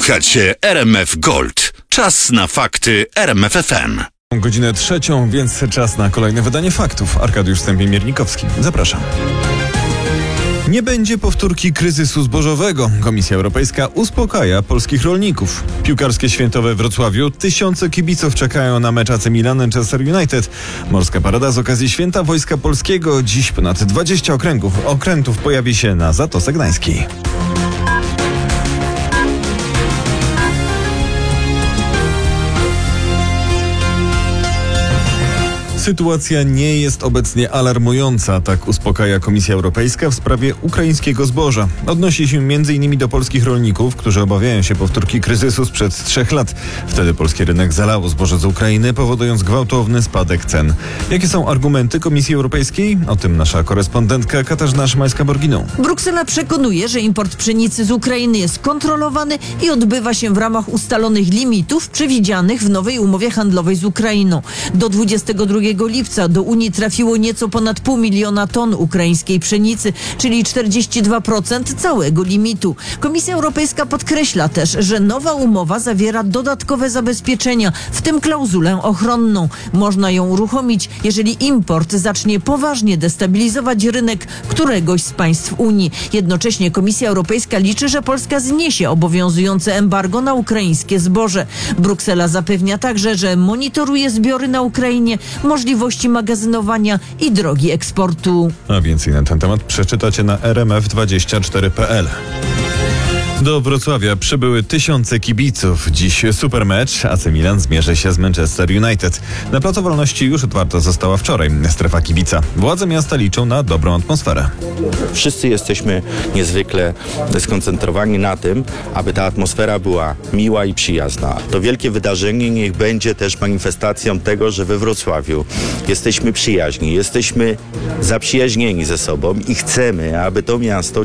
Słuchacie RMF Gold. Czas na fakty RMF FM. Godzinę 3, więc czas na kolejne wydanie faktów. Arkadiusz Stępień-Miernikowski. Zapraszam. Nie będzie powtórki kryzysu zbożowego. Komisja Europejska uspokaja polskich rolników. Piłkarskie święto we Wrocławiu. Tysiące kibiców czekają na mecz AC Milan-Manchester United. Morska parada z okazji Święta Wojska Polskiego. Dziś ponad 20 okrętów pojawi się na Zatoce Gdańskiej. Sytuacja nie jest obecnie alarmująca, tak uspokaja Komisja Europejska w sprawie ukraińskiego zboża. Odnosi się m.in. do polskich rolników, którzy obawiają się powtórki kryzysu sprzed 3 lat. Wtedy polski rynek zalało zboże z Ukrainy, powodując gwałtowny spadek cen. Jakie są argumenty Komisji Europejskiej? O tym nasza korespondentka Katarzyna Szymańska-Borginą. Bruksela przekonuje, że import pszenicy z Ukrainy jest kontrolowany i odbywa się w ramach ustalonych limitów przewidzianych w nowej umowie handlowej z Ukrainą. Do 22 lipca do Unii trafiło nieco ponad 500 000 ton ukraińskiej pszenicy, czyli 42% całego limitu. Komisja Europejska podkreśla też, że nowa umowa zawiera dodatkowe zabezpieczenia, w tym klauzulę ochronną. Można ją uruchomić, jeżeli import zacznie poważnie destabilizować rynek któregoś z państw Unii. Jednocześnie Komisja Europejska liczy, że Polska zniesie obowiązujące embargo na ukraińskie zboże. Bruksela zapewnia także, że monitoruje zbiory na Ukrainie, możliwości magazynowania i drogi eksportu. A więcej na ten temat przeczytacie na rmf24.pl. Do Wrocławia przybyły tysiące kibiców. Dziś super mecz. AC Milan zmierzy się z Manchester United. Na Placu Wolności już otwarta została wczoraj strefa kibica. Władze miasta liczą na dobrą atmosferę. Wszyscy jesteśmy niezwykle skoncentrowani na tym, aby ta atmosfera była miła i przyjazna. To wielkie wydarzenie niech będzie też manifestacją tego, że we Wrocławiu jesteśmy przyjaźni, jesteśmy zaprzyjaźnieni ze sobą i chcemy, aby to miasto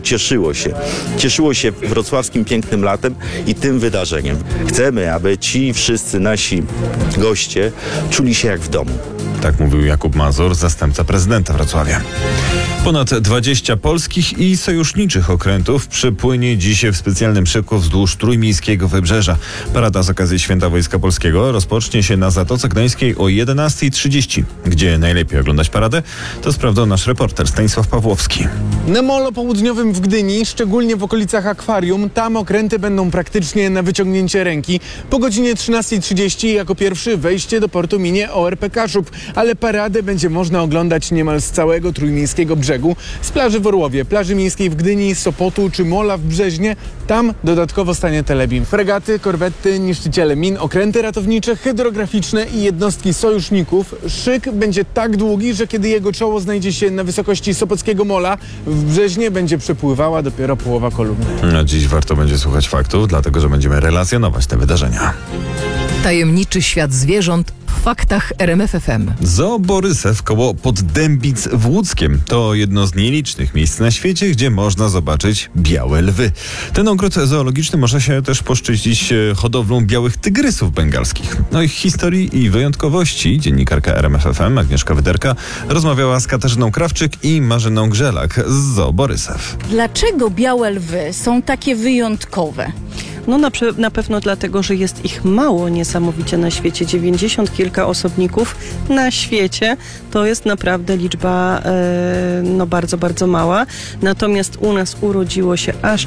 cieszyło się wrocławskim pięknym latem i tym wydarzeniem. Chcemy, aby ci wszyscy nasi goście czuli się jak w domu. Tak mówił Jakub Mazur, zastępca prezydenta Wrocławia. Ponad 20 polskich i sojuszniczych okrętów przypłynie dziś w specjalnym szyku wzdłuż trójmiejskiego wybrzeża. Parada z okazji Święta Wojska Polskiego rozpocznie się na Zatoce Gdańskiej o 11:30. Gdzie najlepiej oglądać paradę? To sprawdzał nasz reporter Stanisław Pawłowski. Na molo południowym w Gdyni, szczególnie w okolicach akwarium, tam okręty będą praktycznie na wyciągnięcie ręki. Po godzinie 13:30 jako pierwszy wejście do portu minie ORP Kaszub, ale paradę będzie można oglądać niemal z całego trójmiejskiego brzegu. Z plaży w Orłowie, plaży miejskiej w Gdyni, Sopotu czy Mola w Brzeźnie. Tam dodatkowo stanie telebim. Fregaty, korwety, niszczyciele min, okręty ratownicze, hydrograficzne i jednostki sojuszników. Szyk będzie tak długi, że kiedy jego czoło znajdzie się na wysokości Sopockiego Mola, w Brzeźnie będzie przepływała dopiero połowa kolumny. A dziś warto będzie słuchać faktów, dlatego że będziemy relacjonować te wydarzenia. Tajemniczy świat zwierząt w faktach RMF FM. Zoo Borysew koło Poddębic w Łódzkiem to jedno z nielicznych miejsc na świecie, gdzie można zobaczyć białe lwy. Ten ogród zoologiczny może się też poszczycić hodowlą białych tygrysów bengalskich. O ich historii i wyjątkowości dziennikarka RMF FM Agnieszka Wyderka rozmawiała z Katarzyną Krawczyk i Marzyną Grzelak z Zoo Borysew. Dlaczego białe lwy są takie wyjątkowe? No na pewno dlatego, że jest ich mało niesamowicie na świecie. 90 kilka osobników na świecie to jest naprawdę liczba bardzo, bardzo mała. Natomiast u nas urodziło się aż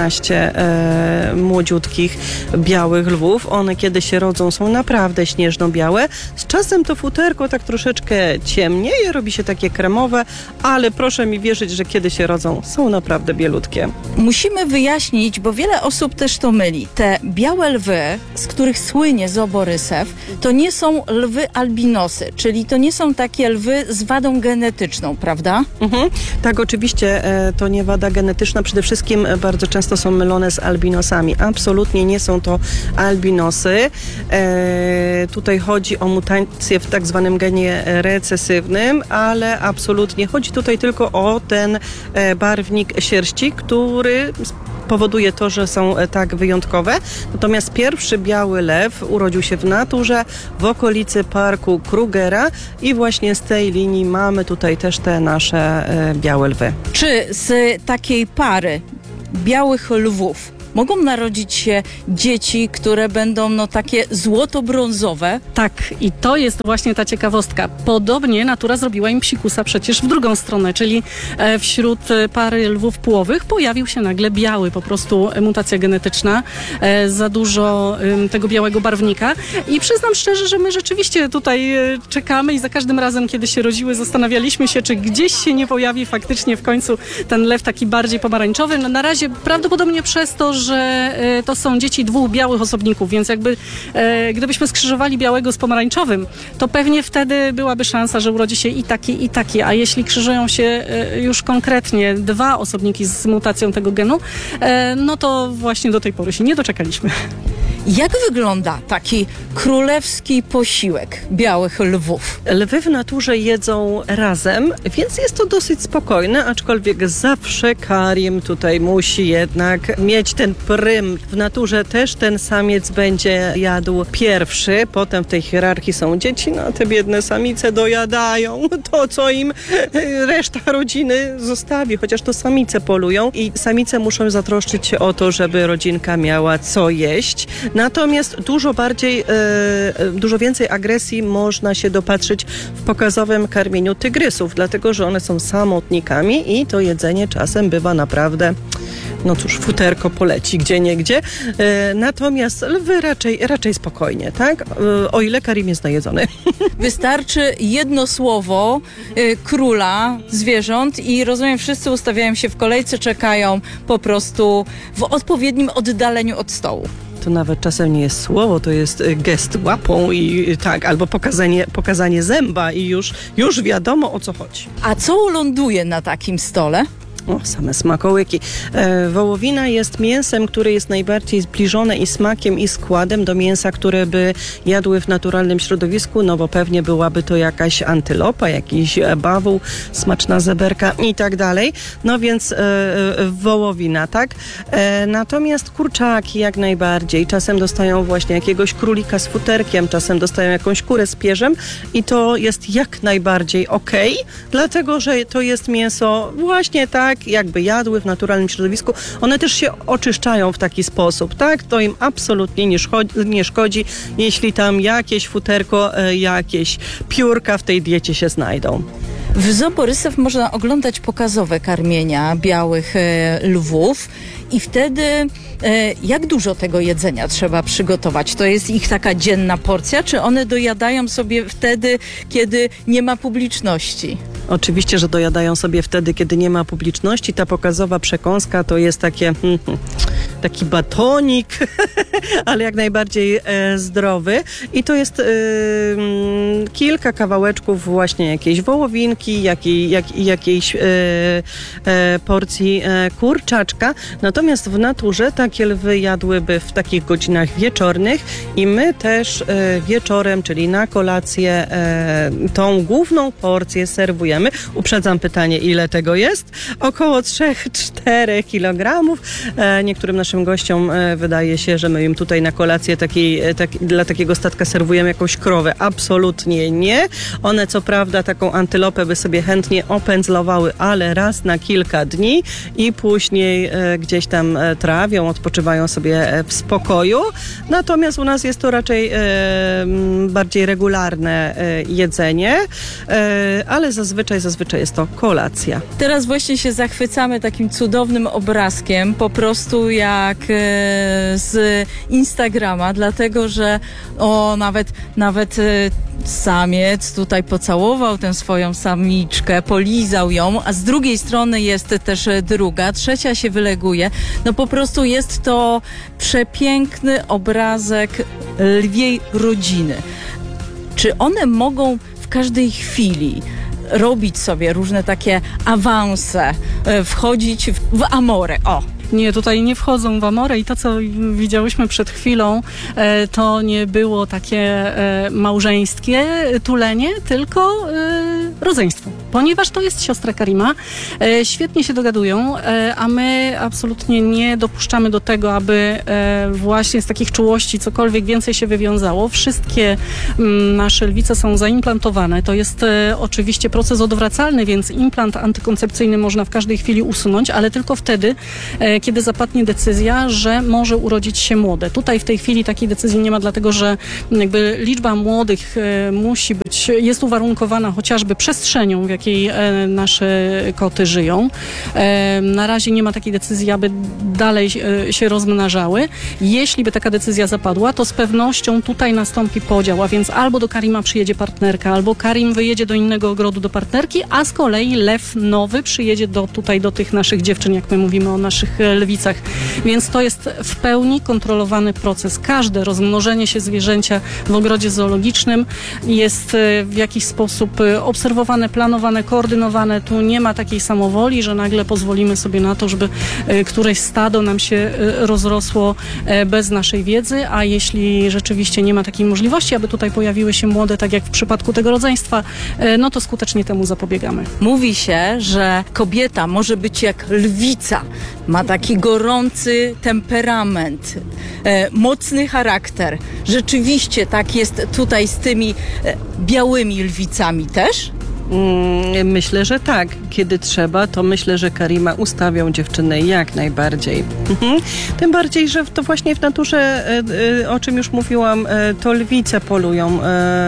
14 młodziutkich białych lwów. One kiedy się rodzą są naprawdę śnieżno-białe. Z czasem to futerko tak troszeczkę ciemnieje, robi się takie kremowe, ale proszę mi wierzyć, że kiedy się rodzą są naprawdę bielutkie. Musimy wyjaśnić, bo wiele osób też to myli. Te białe lwy, z których słynie Zoo Borysew, to nie są lwy albinosy, czyli to nie są takie lwy z wadą genetyczną, prawda? Tak, oczywiście to nie wada genetyczna. Przede wszystkim bardzo często są mylone z albinosami. Absolutnie nie są to albinosy. Tutaj chodzi o mutację w tak zwanym genie recesywnym, ale absolutnie chodzi tutaj tylko o ten barwnik sierści, który powoduje to, że są tak wyjątkowe. Natomiast pierwszy biały lew urodził się w naturze w okolicy parku Krugera i właśnie z tej linii mamy tutaj też te nasze białe lwy. Czy z takiej pary białych lwów mogą narodzić się dzieci, które będą takie złoto-brązowe. Tak, i to jest właśnie ta ciekawostka. Podobnie natura zrobiła im psikusa przecież w drugą stronę, czyli wśród pary lwów płowych pojawił się nagle biały, po prostu mutacja genetyczna, za dużo tego białego barwnika. I przyznam szczerze, że my rzeczywiście tutaj czekamy i za każdym razem, kiedy się rodziły, zastanawialiśmy się, czy gdzieś się nie pojawi faktycznie w końcu ten lew taki bardziej pomarańczowy. No, na razie prawdopodobnie przez to, że to są dzieci dwóch białych osobników, więc jakby gdybyśmy skrzyżowali białego z pomarańczowym, to pewnie wtedy byłaby szansa, że urodzi się i taki, a jeśli krzyżują się już konkretnie dwa osobniki z mutacją tego genu, no to właśnie do tej pory się nie doczekaliśmy. Jak wygląda taki królewski posiłek białych lwów? Lwy w naturze jedzą razem, więc jest to dosyć spokojne, aczkolwiek zawsze karim tutaj musi jednak mieć ten prym. W naturze też ten samiec będzie jadł pierwszy, potem w tej hierarchii są dzieci, no a te biedne samice dojadają to, co im reszta rodziny zostawi, chociaż to samice polują i samice muszą zatroszczyć się o to, żeby rodzinka miała co jeść. Natomiast dużo więcej agresji można się dopatrzyć w pokazowym karmieniu tygrysów, dlatego że one są samotnikami i to jedzenie czasem bywa naprawdę, no cóż, futerko poleci gdzieniegdzie. Natomiast lwy raczej spokojnie, tak? O ile karim jest najedzony. Wystarczy jedno słowo króla zwierząt i rozumiem, wszyscy ustawiają się w kolejce, czekają po prostu w odpowiednim oddaleniu od stołu. To nawet czasem nie jest słowo, to jest gest łapą i tak, albo pokazanie zęba i już wiadomo, o co chodzi. A co ląduje na takim stole? O, same smakołyki. Wołowina jest mięsem, które jest najbardziej zbliżone i smakiem, i składem do mięsa, które by jadły w naturalnym środowisku, no bo pewnie byłaby to jakaś antylopa, jakiś bawół, smaczna zeberka i tak dalej. No więc wołowina, tak? Natomiast kurczaki jak najbardziej. Czasem dostają właśnie jakiegoś królika z futerkiem, czasem dostają jakąś kurę z pierzem i to jest jak najbardziej okej, dlatego że to jest mięso właśnie tak, jakby jadły w naturalnym środowisku. One też się oczyszczają w taki sposób, tak? To im absolutnie nie szkodzi, jeśli tam jakieś futerko, jakieś piórka w tej diecie się znajdą. W Zoo Borysew można oglądać pokazowe karmienia białych lwów i wtedy jak dużo tego jedzenia trzeba przygotować? To jest ich taka dzienna porcja, czy one dojadają sobie wtedy, kiedy nie ma publiczności? Oczywiście, że dojadają sobie wtedy, kiedy nie ma publiczności. Ta pokazowa przekąska to jest taki batonik, ale jak najbardziej zdrowy. I to jest kilka kawałeczków właśnie jakiejś wołowinki, jakiejś porcji kurczaczka. Natomiast w naturze takie lwy jadłyby w takich godzinach wieczornych i my też wieczorem, czyli na kolację, tą główną porcję serwujemy. Uprzedzam pytanie, ile tego jest? Około 3-4 kg. Niektórym naszym gościom wydaje się, że my im tutaj na kolację dla takiego statka serwujemy jakąś krowę. Absolutnie nie. One co prawda taką antylopę by sobie chętnie opędzlowały, ale raz na kilka dni i później gdzieś tam trawią, odpoczywają sobie w spokoju. Natomiast u nas jest to raczej bardziej regularne jedzenie, ale zazwyczaj jest to kolacja. Teraz właśnie się zachwycamy takim cudownym obrazkiem, po prostu jak z Instagrama, dlatego że nawet samiec tutaj pocałował tę swoją samiczkę, polizał ją, a z drugiej strony jest też druga, trzecia się wyleguje. No po prostu jest to przepiękny obrazek lwiej rodziny. Czy one mogą w każdej chwili robić sobie różne takie awanse, wchodzić w amore? Nie, tutaj nie wchodzą w amorę i to, co widziałyśmy przed chwilą, to nie było takie małżeńskie tulenie, tylko rodzeństwo. ponieważ to jest siostra Karima. Świetnie się dogadują, a my absolutnie nie dopuszczamy do tego, aby właśnie z takich czułości cokolwiek więcej się wywiązało. Wszystkie nasze lwice są zaimplantowane. To jest oczywiście proces odwracalny, więc implant antykoncepcyjny można w każdej chwili usunąć, ale tylko wtedy, kiedy zapadnie decyzja, że może urodzić się młode. Tutaj w tej chwili takiej decyzji nie ma, dlatego że jakby liczba młodych jest uwarunkowana chociażby przestrzenią, w jakiej nasze koty żyją. Na razie nie ma takiej decyzji, aby dalej się rozmnażały. Jeśli by taka decyzja zapadła, to z pewnością tutaj nastąpi podział, a więc albo do Karima przyjedzie partnerka, albo Karim wyjedzie do innego ogrodu do partnerki, a z kolei lew nowy przyjedzie do tych naszych dziewczyn, jak my mówimy o naszych lwicach. Więc to jest w pełni kontrolowany proces. Każde rozmnożenie się zwierzęcia w ogrodzie zoologicznym jest w jakiś sposób obserwowane, planowane, koordynowane. Tu nie ma takiej samowoli, że nagle pozwolimy sobie na to, żeby któreś stado nam się rozrosło bez naszej wiedzy, a jeśli rzeczywiście nie ma takiej możliwości, aby tutaj pojawiły się młode, tak jak w przypadku tego rodzeństwa, no to skutecznie temu zapobiegamy. Mówi się, że kobieta może być jak lwica. Ma taki gorący temperament, mocny charakter. Rzeczywiście tak jest tutaj z tymi białymi lwicami też? Myślę, że tak. Kiedy trzeba, to myślę, że Karima ustawią dziewczynę jak najbardziej. Tym bardziej, że to właśnie w naturze, o czym już mówiłam, to lwice polują.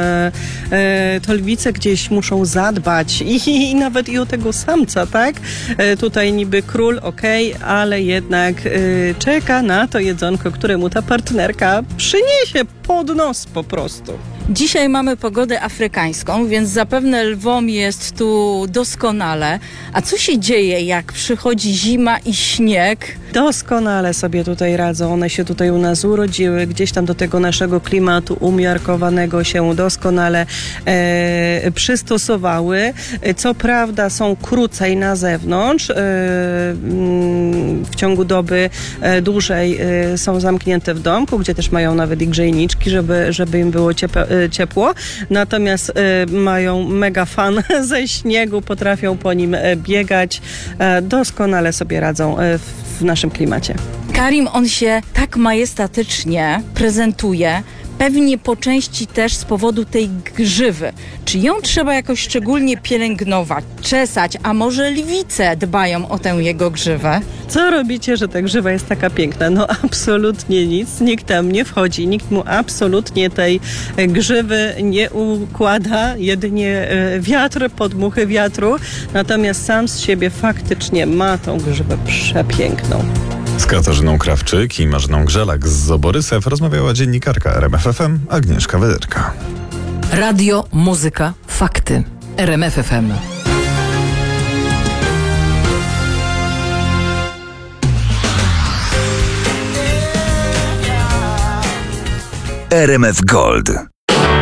To lwice gdzieś muszą zadbać i nawet i o tego samca, tak? Tutaj niby król, ale jednak czeka na to jedzonko, które mu ta partnerka przyniesie pod nos po prostu. Dzisiaj mamy pogodę afrykańską, więc zapewne lwom jest tu doskonale. A co się dzieje, jak przychodzi zima i śnieg? Doskonale sobie tutaj radzą. One się tutaj u nas urodziły, gdzieś tam do tego naszego klimatu umiarkowanego się doskonale przystosowały. Co prawda są krócej na zewnątrz. W ciągu doby dłużej są zamknięte w domku, gdzie też mają nawet i grzejniczki, żeby im było ciepło. Natomiast mają mega fan ze śniegu, potrafią po nim biegać. Doskonale sobie radzą w naszym klimacie. Karim, on się tak majestatycznie prezentuje, pewnie po części też z powodu tej grzywy. Czy ją trzeba jakoś szczególnie pielęgnować, czesać, a może lwice dbają o tę jego grzywę? Co robicie, że ta grzywa jest taka piękna? No absolutnie nic, nikt tam nie wchodzi, nikt mu absolutnie tej grzywy nie układa, jedynie wiatr, podmuchy wiatru, natomiast sam z siebie faktycznie ma tą grzywę przepiękną. Z Katarzyną Krawczyk i Marzyną Grzelak z Zoborysew rozmawiała dziennikarka RMF FM Agnieszka Wederka. Radio, muzyka, fakty. RMF FM. RMF Gold.